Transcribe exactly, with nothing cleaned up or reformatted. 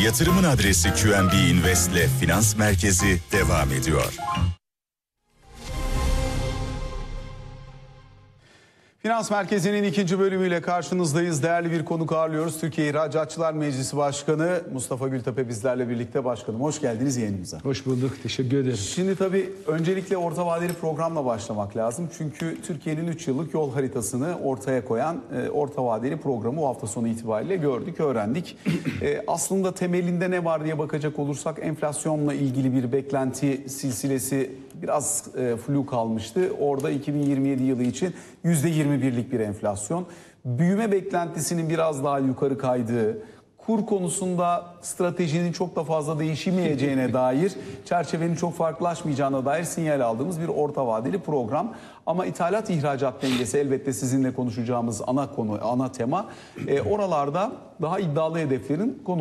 Yatırımın adresi Q N B Invest'le Finans Merkezi devam ediyor. Finans Merkezi'nin ikinci bölümüyle karşınızdayız. Değerli bir konuk ağırlıyoruz. Türkiye İhracatçılar Meclisi Başkanı Mustafa Gültepe bizlerle birlikte. Başkanım hoş geldiniz yayınımıza. Hoş bulduk. Teşekkür ederim. Şimdi tabii öncelikle orta vadeli programla başlamak lazım. Çünkü Türkiye'nin üç yıllık yol haritasını ortaya koyan e, orta vadeli programı bu hafta sonu itibariyle gördük, öğrendik. E, aslında temelinde ne var diye bakacak olursak enflasyonla ilgili bir beklenti silsilesi biraz e, flu kalmıştı. Orada iki bin yirmi yedi yılı için yüzde yirmi birlik bir enflasyon. Büyüme beklentisinin biraz daha yukarı kaydığı, kur konusunda stratejinin çok da fazla değişmeyeceğine dair, çerçevenin çok farklılaşmayacağına dair sinyal aldığımız bir orta vadeli program. Ama ithalat ihracat dengesi elbette sizinle konuşacağımız ana konu, ana tema. E, oralarda daha iddialı hedeflerin konu